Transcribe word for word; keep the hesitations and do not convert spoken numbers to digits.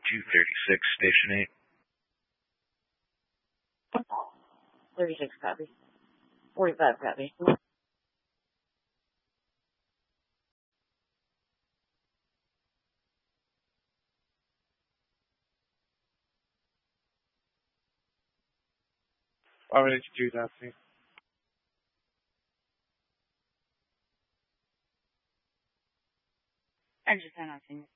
two thirty-six, Station eight. thirty-six copy. forty-five copy. five eighty-two, Daphne. I just had nothing.